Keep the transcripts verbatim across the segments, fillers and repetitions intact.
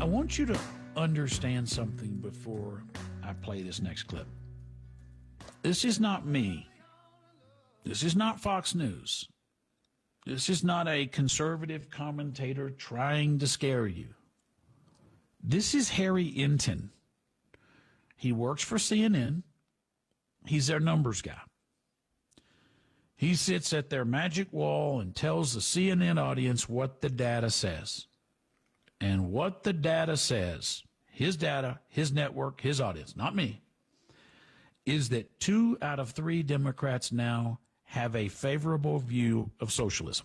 I want you to understand something before I play this next clip. This is not me. This is not Fox News. This is not a conservative commentator trying to scare you. This is Harry Enten. He works for C N N. He's their numbers guy. He sits at their magic wall and tells the C N N audience what the data says. And what the data says, his data, his network, his audience, not me, is that two out of three Democrats now have a favorable view of socialism.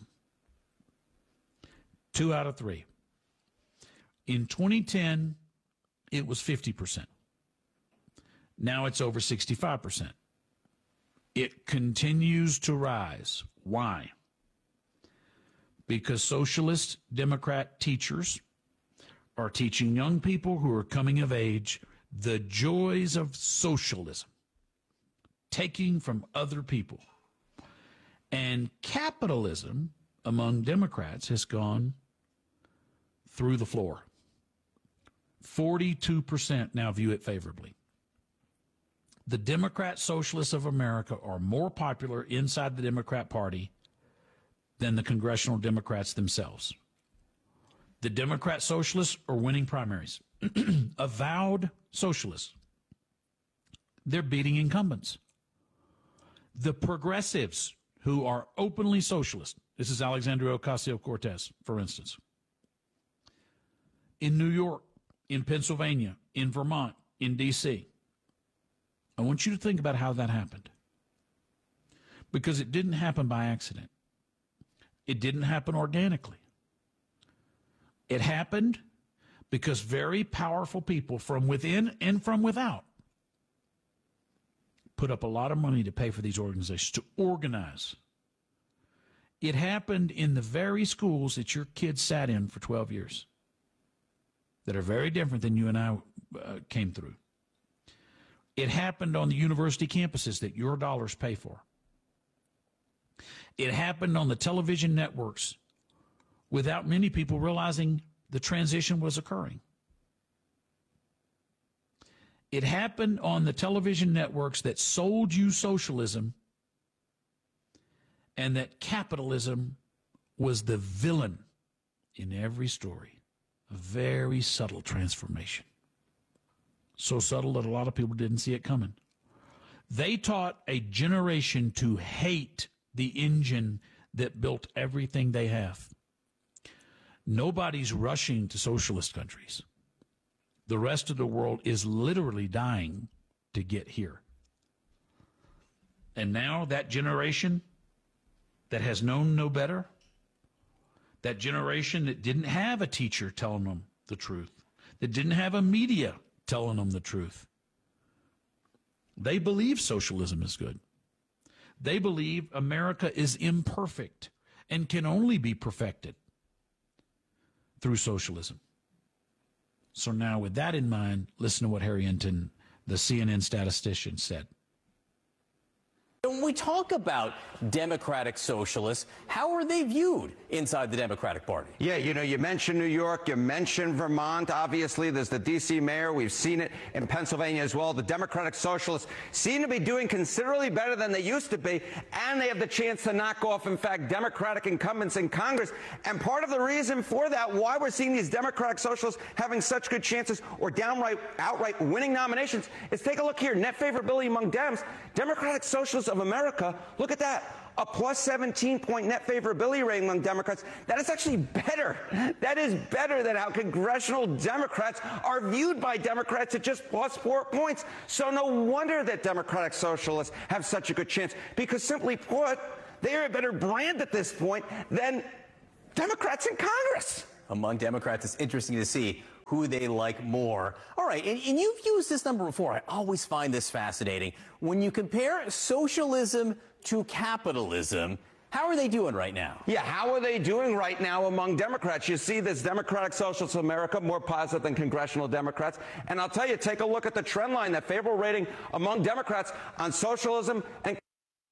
Two out of three. In twenty ten, it was fifty percent. Now it's over sixty-five percent. It continues to rise. Why? Because socialist Democrat teachers are teaching young people who are coming of age the joys of socialism, taking from other people. And capitalism among Democrats has gone through the floor. forty-two percent now view it favorably. The Democrat Socialists of America are more popular inside the Democrat Party than the congressional Democrats themselves. The Democrat Socialists are winning primaries. Avowed socialists. They're beating incumbents. The progressives, who are openly socialist, this is Alexandria Ocasio-Cortez, for instance, in New York, in Pennsylvania, in Vermont, in D C, I want you to think about how that happened. Because it didn't happen by accident. It didn't happen organically. It happened because very powerful people from within and from without put up a lot of money to pay for these organizations, to organize. It happened in the very schools that your kids sat in for twelve years that are very different than you and I uh, came through. It happened on the university campuses that your dollars pay for. It happened on the television networks without many people realizing the transition was occurring. It happened on the television networks that sold you socialism and that capitalism was the villain in every story. A very subtle transformation. So subtle that a lot of people didn't see it coming. They taught a generation to hate the engine that built everything they have. Nobody's rushing to socialist countries. The rest of the world is literally dying to get here. And now that generation that has known no better, that generation that didn't have a teacher telling them the truth, that didn't have a media telling them the truth, they believe socialism is good. They believe America is imperfect and can only be perfected through socialism. So now with that in mind, listen to what Harry Enten, the C N N statistician, said. When we talk about democratic socialists, how are they viewed inside the Democratic Party? Yeah, you know, you mentioned New York, you mentioned Vermont. Obviously, there's the D C mayor. We've seen it in Pennsylvania as well. The Democratic Socialists seem to be doing considerably better than they used to be, and they have the chance to knock off, in fact, Democratic incumbents in Congress. And part of the reason for that, why we're seeing these Democratic Socialists having such good chances or downright outright winning nominations, is take a look here. Net favorability among Dems. Democratic Socialists of America, look at that, a plus seventeen point net favorability rating among Democrats. That is actually better. That is better than how congressional Democrats are viewed by Democrats at just plus four points. So no wonder that Democratic Socialists have such a good chance, because simply put, they are a better brand at this point than Democrats in Congress. Among Democrats, it's interesting to see who they like more. All right, and, and you've used this number before. I always find this fascinating. When you compare socialism to capitalism, how are they doing right now? Yeah, how are they doing right now among Democrats? You see this Democratic Socialists of America more positive than congressional Democrats. And I'll tell you, take a look at the trend line, that favorable rating among Democrats on socialism and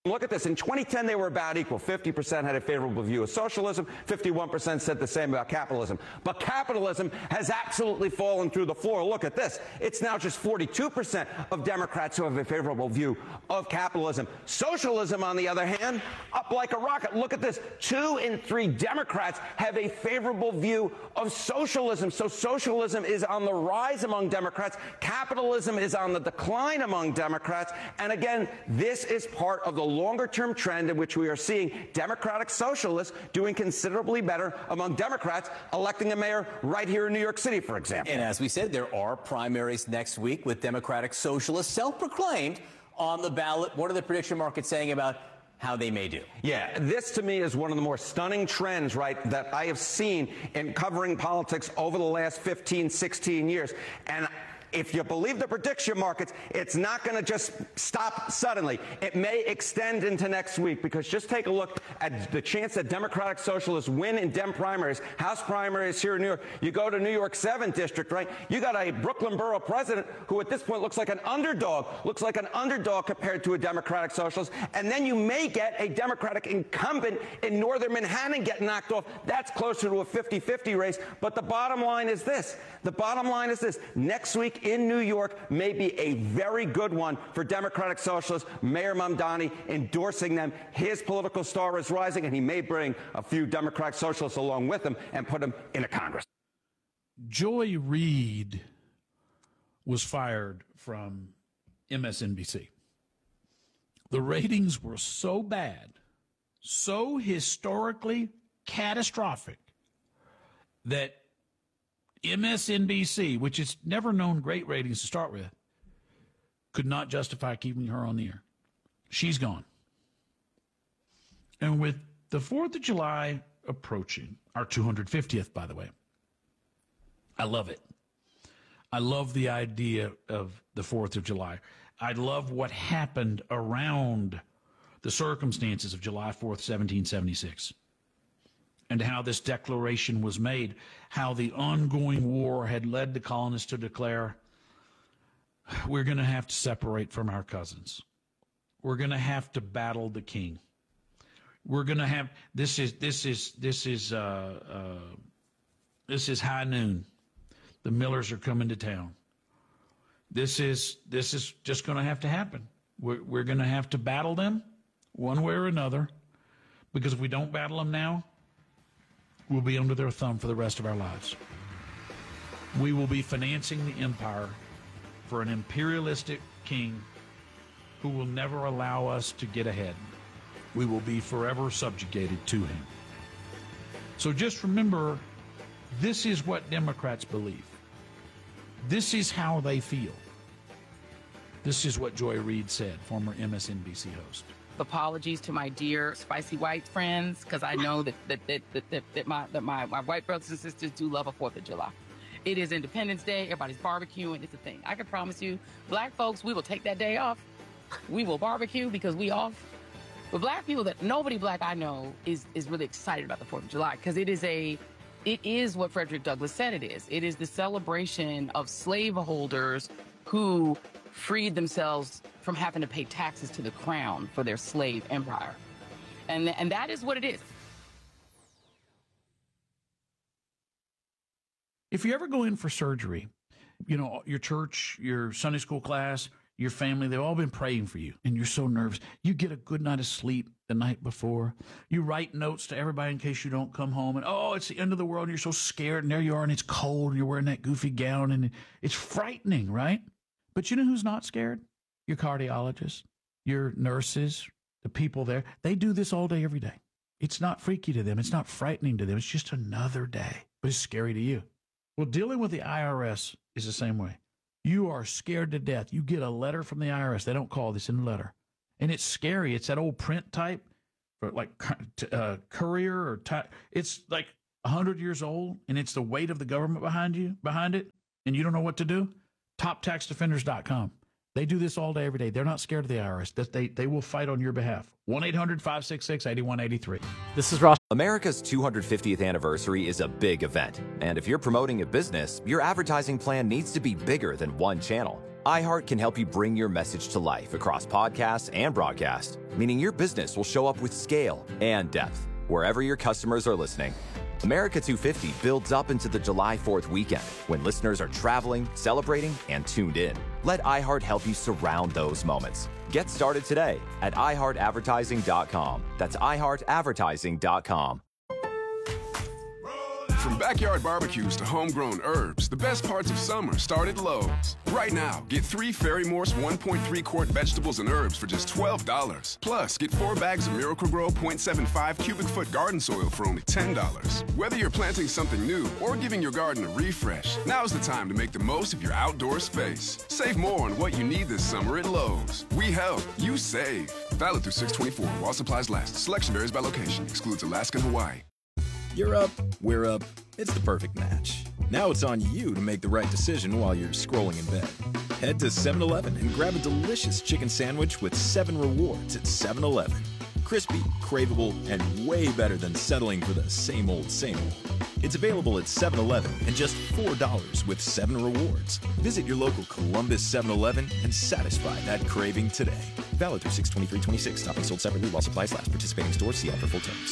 Look at this. In twenty ten, they were about equal. fifty percent had a favorable view of socialism. fifty-one percent said the same about capitalism. But capitalism has absolutely fallen through the floor. Look at this. It's now just forty-two percent of Democrats who have a favorable view of capitalism. Socialism, on the other hand, up like a rocket. Look at this. Two in three Democrats have a favorable view of socialism. So socialism is on the rise among Democrats. Capitalism is on the decline among Democrats. And again, this is part of the longer-term trend in which we are seeing Democratic socialists doing considerably better among Democrats electing a mayor right here in New York City, for example. And as we said, there are primaries next week with Democratic socialists, self-proclaimed, on the ballot. What are the prediction markets saying about how they may do? Yeah, this to me is one of the more stunning trends, right, that I have seen in covering politics over the last fifteen, sixteen years. And if you believe the prediction markets, it's not going to just stop suddenly. It may extend into next week, because just take a look at the chance that Democratic Socialists win in Dem primaries, House primaries here in New York. You go to New York seventh District, right? You got a Brooklyn Borough president who at this point looks like an underdog, looks like an underdog compared to a Democratic Socialist. And then you may get a Democratic incumbent in Northern Manhattan get knocked off. That's closer to a fifty fifty race. But the bottom line is this. The bottom line is this. Next week in New York may be a very good one for Democratic Socialists. Mayor Mamdani endorsing them. His political star is rising, and he may bring a few Democratic Socialists along with him and put them in a Congress. Joy Reid was fired from M S N B C. The ratings were so bad, so historically catastrophic, that M S N B C, which has never known great ratings to start with, could not justify keeping her on the air. She's gone. And with the fourth of July approaching, our two hundred fiftieth, by the way, I love it. I love the idea of the fourth of July. I love what happened around the circumstances of July fourth, seventeen seventy-six. And how this declaration was made, how the ongoing war had led the colonists to declare, we're going to have to separate from our cousins. We're going to have to battle the king. We're going to have, this is, this is, this is, uh, uh, this is high noon. The Millers are coming to town. This is, this is just going to have to happen. We're, we're going to have to battle them one way or another, because if we don't battle them now, we'll be under their thumb for the rest of our lives. We will be financing the empire for an imperialistic king who will never allow us to get ahead. We will be forever subjugated to him. So just remember, this is what Democrats believe. This is how they feel. This is what Joy Reid said, former M S N B C host. Apologies to my dear spicy white friends, because I know that that that that, that, that, my, that my, my white brothers and sisters do love a fourth of July. It is Independence Day. Everybody's barbecuing. It's a thing. I can promise you, black folks, we will take that day off. We will barbecue because we off. But black people, that nobody black I know is is really excited about the fourth of July, because it is a it is what Frederick Douglass said it is. It is the celebration of slaveholders who freed themselves from having to pay taxes to the crown for their slave empire. And, and that is what it is. If you ever go in for surgery, you know, your church, your Sunday school class, your family, they've all been praying for you, and you're so nervous. You get a good night of sleep the night before. You write notes to everybody in case you don't come home, and, oh, it's the end of the world, and you're so scared, and there you are, and it's cold, and you're wearing that goofy gown, and it's frightening, right? But you know who's not scared? Your cardiologists, your nurses, the people there. They do this all day, every day. It's not freaky to them. It's not frightening to them. It's just another day, but it's scary to you. Well, dealing with the I R S is the same way. You are scared to death. You get a letter from the I R S. They don't call this in the letter. And it's scary. It's that old print type, for like uh, courier or type. It's like one hundred years old, and it's the weight of the government behind you, behind it, and you don't know what to do. top tax defenders dot com. They do this all day, every day. They're not scared of the I R S. They, they will fight on your behalf. one eight hundred five six six eight one eight three. This is Ross. America's two hundred fiftieth anniversary is a big event. And if you're promoting a business, your advertising plan needs to be bigger than one channel. iHeart can help you bring your message to life across podcasts and broadcast, meaning your business will show up with scale and depth wherever your customers are listening. America two fifty builds up into the July fourth weekend when listeners are traveling, celebrating, and tuned in. Let iHeart help you surround those moments. Get started today at i heart advertising dot com. That's i heart advertising dot com. From backyard barbecues to homegrown herbs, the best parts of summer start at Lowe's. Right now, get three Ferry-Morse one point three quart vegetables and herbs for just twelve dollars. Plus, get four bags of Miracle-Gro point seven five cubic foot garden soil for only ten dollars. Whether you're planting something new or giving your garden a refresh, now's the time to make the most of your outdoor space. Save more on what you need this summer at Lowe's. We help, you save. Valid through six twenty-four while supplies last. Selection varies by location. Excludes Alaska and Hawaii. You're up, we're up. It's the perfect match. Now it's on you to make the right decision while you're scrolling in bed. Head to seven eleven and grab a delicious chicken sandwich with seven rewards at seven eleven. Crispy, craveable, and way better than settling for the same old, same old. It's available at seven eleven and just four dollars with seven rewards. Visit your local Columbus seven eleven and satisfy that craving today. Valid through six twenty-three twenty-six. Topping sold separately while supplies last. Participating stores. See ad for full terms.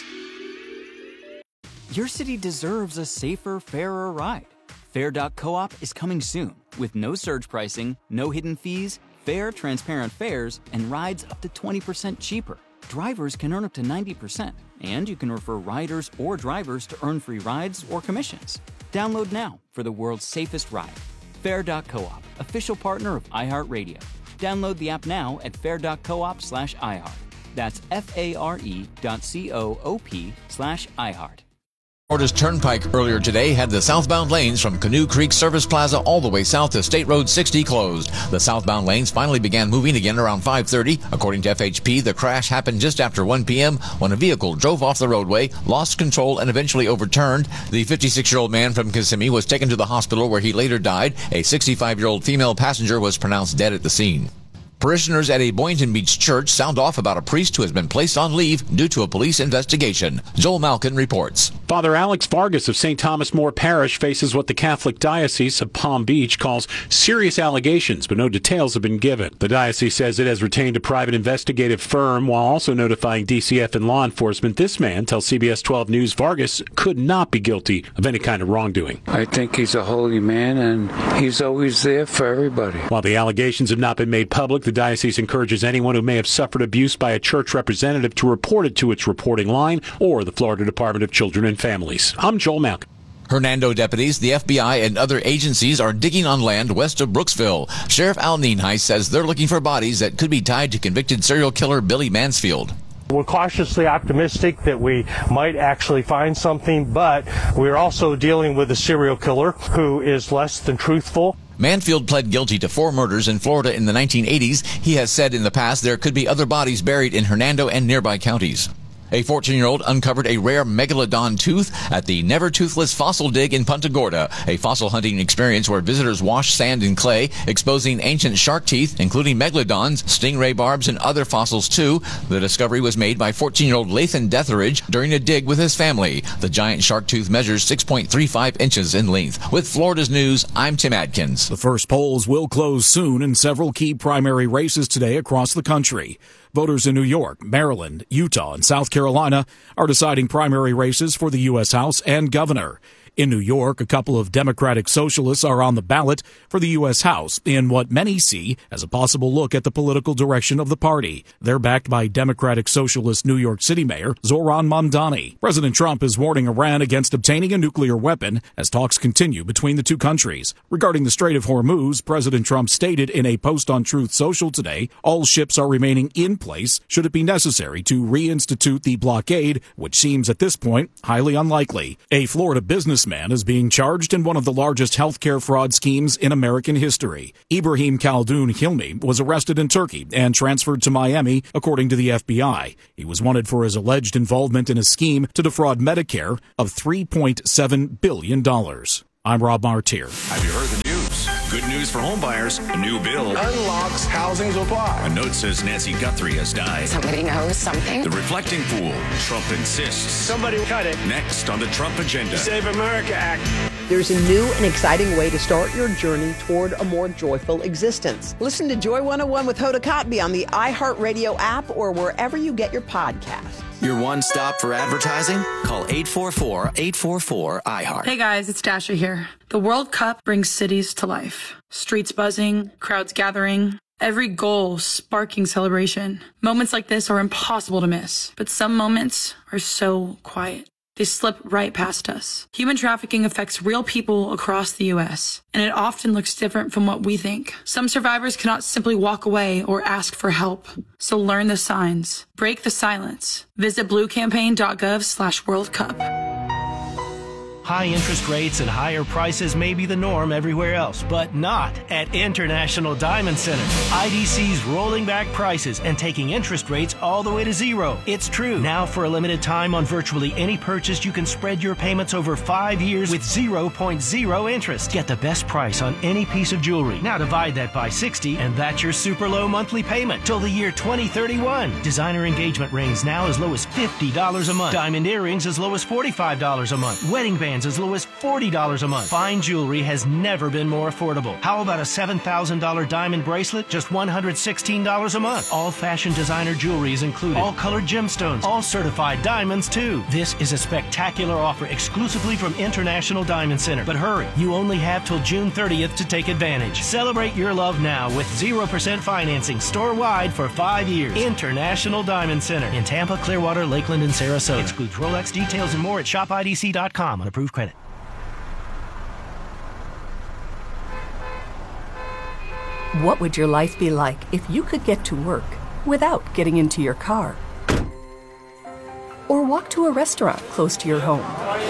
Your city deserves a safer, fairer ride. Fair dot coop is coming soon with no surge pricing, no hidden fees, fair, transparent fares, and rides up to twenty percent cheaper. Drivers can earn up to ninety percent, and you can refer riders or drivers to earn free rides or commissions. Download now for the world's safest ride. Fair dot coop, official partner of iHeartRadio. Download the app now at fair dot coop slash iHeart. That's F-A-R-E dot C-O-O-P slash iHeart. Florida's Turnpike earlier today had the southbound lanes from Canoe Creek Service Plaza all the way south to State Road sixty closed. The southbound lanes finally began moving again around five thirty. According to F H P, the crash happened just after one p.m. when a vehicle drove off the roadway, lost control, and eventually overturned. The fifty-six-year-old man from Kissimmee was taken to the hospital where he later died. A sixty-five-year-old female passenger was pronounced dead at the scene. Parishioners at a Boynton Beach church sound off about a priest who has been placed on leave due to a police investigation. Joel Malkin reports. Father Alex Vargas of Saint Thomas More Parish faces what the Catholic Diocese of Palm Beach calls serious allegations, but no details have been given. The diocese says it has retained a private investigative firm while also notifying D C F and law enforcement. This man tells C B S twelve News Vargas could not be guilty of any kind of wrongdoing. I think he's a holy man, and he's always there for everybody. While the allegations have not been made public, the diocese encourages anyone who may have suffered abuse by a church representative to report it to its reporting line or the Florida Department of Children and Families. I'm Joel Malkin. Hernando deputies, the F B I, and other agencies are digging on land west of Brooksville. Sheriff Al Nienhuis says they're looking for bodies that could be tied to convicted serial killer Billy Mansfield. We're cautiously optimistic that we might actually find something, but we're also dealing with a serial killer who is less than truthful. Mansfield pled guilty to four murders in Florida in the nineteen eighties. He has said in the past there could be other bodies buried in Hernando and nearby counties. A fourteen-year-old uncovered a rare megalodon tooth at the Never Toothless Fossil Dig in Punta Gorda, a fossil hunting experience where visitors wash sand and clay, exposing ancient shark teeth, including megalodons, stingray barbs, and other fossils too. The discovery was made by fourteen-year-old Lathan Detheridge during a dig with his family. The giant shark tooth measures six point three five inches in length. With Florida's News, I'm Tim Adkins. The first polls will close soon in several key primary races today across the country. Voters in New York, Maryland, Utah, and South Carolina are deciding primary races for the U S House and governor. In New York, a couple of Democratic socialists are on the ballot for the U S House in what many see as a possible look at the political direction of the party. They're backed by Democratic Socialist New York City Mayor Zohran Mamdani. President Trump is warning Iran against obtaining a nuclear weapon as talks continue between the two countries. Regarding the Strait of Hormuz, President Trump stated in a post on Truth Social today, all ships are remaining in place should it be necessary to reinstitute the blockade, which seems at this point highly unlikely. A Florida business man is being charged in one of the largest healthcare fraud schemes in American history. Ibrahim Khaldoon Hilmi was arrested in Turkey and transferred to Miami, according to the F B I. He was wanted for his alleged involvement in a scheme to defraud Medicare of three point seven billion dollars. I'm Rob Martier. Have you heard the news? Good news for homebuyers. A new bill unlocks housing supply. A note says Nancy Guthrie has died. Somebody knows something. The reflecting pool. Trump insists. Somebody cut it. Next on the Trump agenda. Save America Act. There's a new and exciting way to start your journey toward a more joyful existence. Listen to Joy one oh one with Hoda Kotb on the iHeartRadio app or wherever you get your podcasts. Your one stop for advertising? Call eight four four, eight four four, I heart. Hey guys, it's Dasha here. The World Cup brings cities to life. Streets buzzing, crowds gathering, every goal sparking celebration. Moments like this are impossible to miss, but some moments are so quiet. They slip right past us. Human trafficking affects real people across the U S, and it often looks different from what we think. Some survivors cannot simply walk away or ask for help. So learn the signs. Break the silence. Visit bluecampaign.gov slash World Cup. High interest rates and higher prices may be the norm everywhere else, but not at International Diamond Center. I D C's rolling back prices and taking interest rates all the way to zero. It's true. Now for a limited time on virtually any purchase, you can spread your payments over five years with zero point zero interest. Get the best price on any piece of jewelry. Now divide that by sixty and that's your super low monthly payment till the year twenty thirty-one. Designer engagement rings now as low as fifty dollars a month. Diamond earrings as low as forty-five dollars a month. Wedding bands as low as forty dollars a month. Fine jewelry has never been more affordable. How about a seven thousand dollars diamond bracelet? Just one hundred sixteen dollars a month. All fashion designer jewelry is included. All colored gemstones. All certified diamonds too. This is a spectacular offer exclusively from International Diamond Center. But hurry, you only have till June thirtieth to take advantage. Celebrate your love now with zero percent financing store-wide for five years. International Diamond Center in Tampa, Clearwater, Lakeland, and Sarasota. Excludes Rolex. Details and more at shop I D C dot com on approved credit. What would your life be like if you could get to work without getting into your car? Or walk to a restaurant close to your home?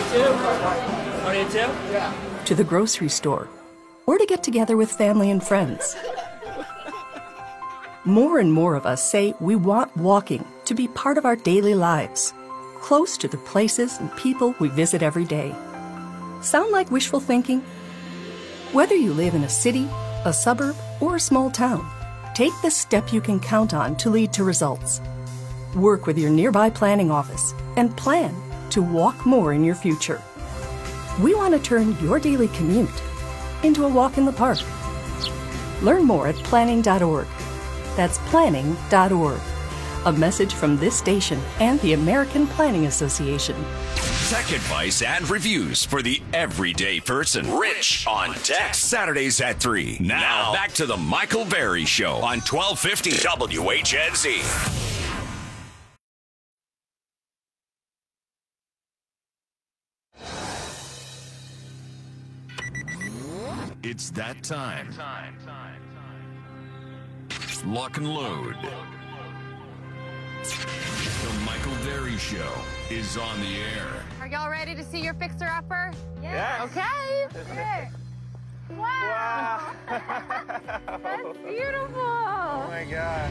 To the grocery store? Or to get together with family and friends? More and more of us say we want walking to be part of our daily lives, close to the places and people we visit every day. Sound like wishful thinking? Whether you live in a city, a suburb, or a small town, take the step you can count on to lead to results. Work with your nearby planning office and plan to walk more in your future. We want to turn your daily commute into a walk in the park. Learn more at planning dot org. That's planning dot org. A message from this station and the American Planning Association. Tech advice and reviews for the everyday person. Rich on Tech. Saturdays at three. Now, now back to the Michael Berry Show on twelve fifty W H N Z. It's that time. Lock and load. The Michael Berry Show is on the air. Are y'all ready to see your fixer-upper? Yes. Okay. Yes. Wow. Wow. That's beautiful. Oh my gosh.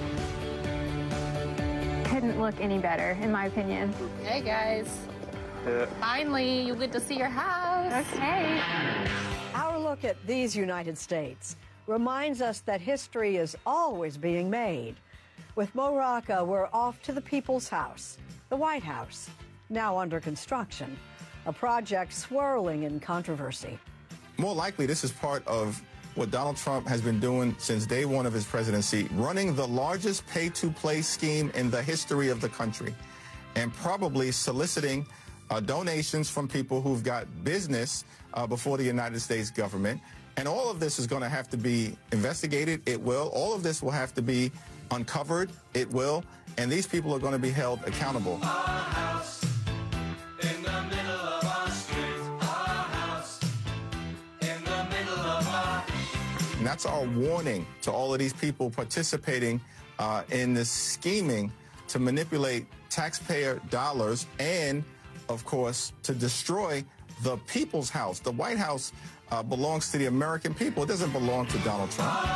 Couldn't look any better, in my opinion. Hey guys. Yeah. Finally, you get to see your house. Okay. Our look at these United States reminds us that history is always being made. With Mo Rocca, we're off to the People's House, the White House, now under construction, a project swirling in controversy. More likely, this is part of what Donald Trump has been doing since day one of his presidency, running the largest pay-to-play scheme in the history of the country, and probably soliciting uh, donations from people who've got business uh, before the United States government. And all of this is going to have to be investigated. It will. All of this will have to be uncovered. It will. And these people are going to be held accountable. Our house in the middle of our street. Our house in the middle of our... And that's our warning to all of these people participating uh, in this scheming to manipulate taxpayer dollars and, of course, to destroy the People's House. The White House uh, belongs to the American people. It doesn't belong to Donald Trump.